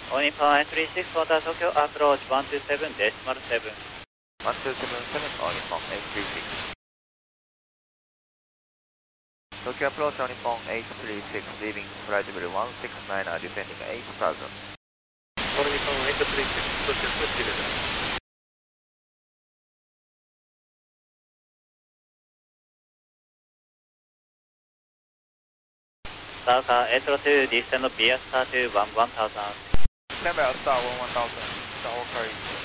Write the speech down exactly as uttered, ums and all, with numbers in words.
All Nippon nine three six, Water Tokyo approach one two seven decimal seven. one two seven seven, All Nippon eight three six. Tokyo approach All Nippon eight three six, leaving flight level one six nine, descending eight thousand. All Nippon eight three six, Tokyo approach level. Star eight zero two, descend via Star two one one thousand. Stand by Star one one thousand, Star Oakari.